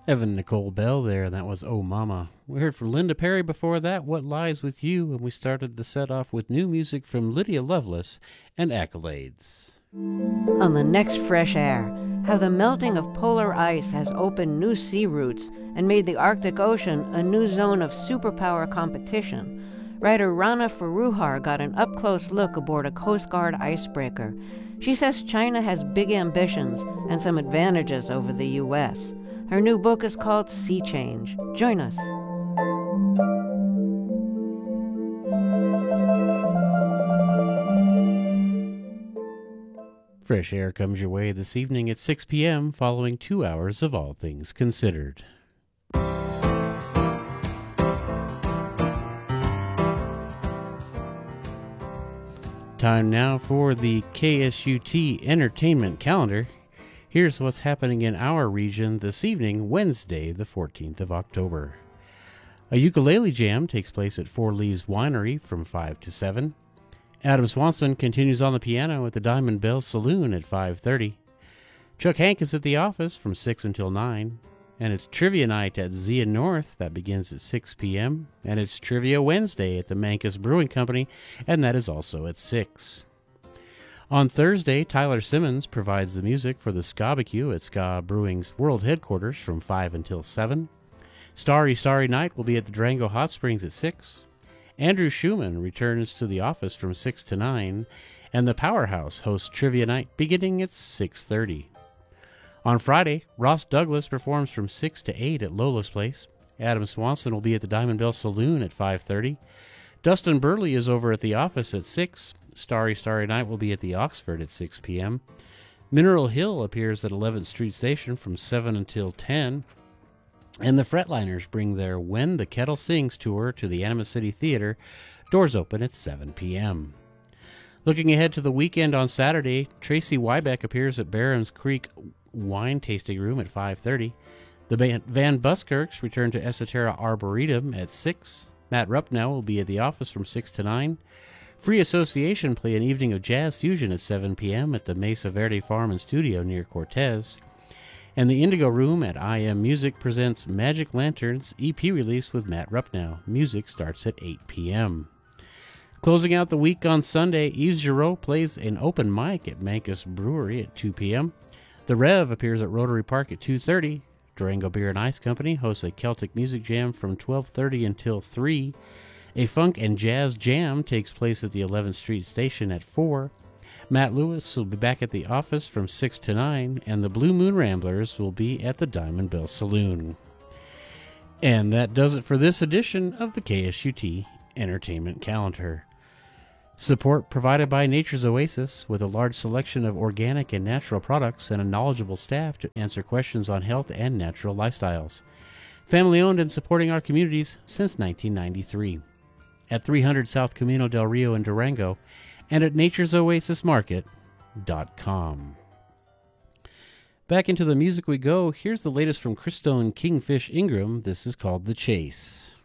Evan Nicole Bell there, and that was Oh Mama. We heard from Linda Perry before that, What Lies With You, and we started the set off with new music from Lydia Lovelace and Accolades. On the next Fresh Air, how the melting of polar ice has opened new sea routes and made the Arctic Ocean a new zone of superpower competition. Writer Rana Faruhar got an up-close look aboard a Coast Guard icebreaker. She says China has big ambitions and some advantages over the U.S. Her new book is called Sea Change. Join us. Fresh Air comes your way this evening at 6 p.m. following 2 hours of All Things Considered. Time now for the KSUT Entertainment Calendar. Here's what's happening in our region this evening, Wednesday, the 14th of October. A ukulele jam takes place at Four Leaves Winery from 5 to 7. Adam Swanson continues on the piano at the Diamond Bell Saloon at 5:30. Chuck Hank is at the office from 6 until 9. And it's Trivia Night at Zia North. That begins at 6 p.m. And it's Trivia Wednesday at the Mancus Brewing Company, and that is also at 6. On Thursday, Tyler Simmons provides the music for the Ska-BQ at Ska Brewing's World Headquarters from 5 until 7. Starry Starry Night will be at the Durango Hot Springs at 6. Andrew Schumann returns to the office from 6 to 9. And the Powerhouse hosts Trivia Night beginning at 6:30. On Friday, Ross Douglas performs from 6 to 8 at Lola's Place. Adam Swanson will be at the Diamond Bell Saloon at 5:30. Dustin Burley is over at the office at 6. Starry Starry Night will be at the Oxford at 6 p.m. Mineral Hill appears at 11th Street Station from 7 until 10. And the Fretliners bring their When the Kettle Sings tour to the Anima City Theater. Doors open at 7 p.m. Looking ahead to the weekend on Saturday, Tracy Wybeck appears at Barron's Creek Wine Tasting Room at 5:30. The Van Buskirks return to Esoterra Arboretum at 6. Matt Rupnow will be at the office from 6 to 9. Free Association play an evening of jazz fusion at 7 p.m. at the Mesa Verde Farm and Studio near Cortez. And the Indigo Room at IM Music presents Magic Lanterns EP release with Matt Rupnow. Music starts at 8 p.m. Closing out the week on Sunday, Yves Giraud plays an open mic at Mancus Brewery at 2 p.m. The Rev appears at Rotary Park at 2:30. Durango Beer and Ice Company hosts a Celtic music jam from 12:30 until 3. A funk and jazz jam takes place at the 11th Street Station at 4. Matt Lewis will be back at the office from 6 to 9, and the Blue Moon Ramblers will be at the Diamond Bell Saloon. And that does it for this edition of the KSUT Entertainment Calendar. Support provided by Nature's Oasis, with a large selection of organic and natural products and a knowledgeable staff to answer questions on health and natural lifestyles. Family owned and supporting our communities since 1993. At 300 South Camino del Rio in Durango, and at naturesoasismarket.com. Back into the music we go. Here's the latest from Christone Kingfish Ingram. This is called The Chase.